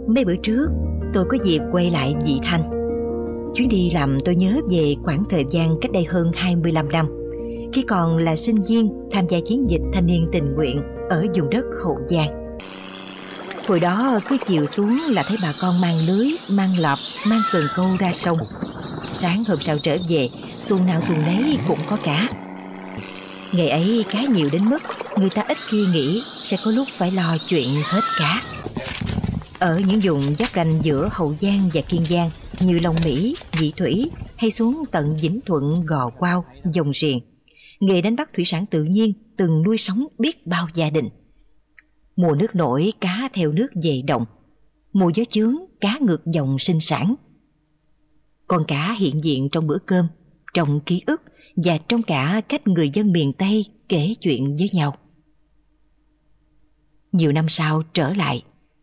Mấy bữa trước tôi có dịp quay lại Vị Thanh. Chuyến đi làm tôi nhớ về khoảng thời gian cách đây hơn 25 năm, khi còn là sinh viên tham gia chiến dịch thanh niên tình nguyện ở vùng đất Hậu Giang. Hồi đó cứ chiều xuống là thấy bà con mang lưới, mang lọp, mang cần câu ra sông. Sáng hôm sau trở về, xuồng nào xuồng nấy cũng có cá. Ngày ấy cá nhiều đến mức người ta ít khi nghĩ sẽ có lúc phải lo chuyện hết cá. Ở những vùng giáp ranh giữa Hậu Giang và Kiên Giang như Long Mỹ, Vị Thủy hay xuống tận Vĩnh Thuận, Gò Quao, Dòng Riềng, nghề đánh bắt thủy sản tự nhiên từng nuôi sống biết bao gia đình. Mùa nước nổi, cá theo nước về đồng. Mùa gió chướng, cá ngược dòng sinh sản. Con cá hiện diện trong bữa cơm, trong ký ức và trong cả cách người dân miền Tây kể chuyện với nhau. Nhiều năm sau trở lại,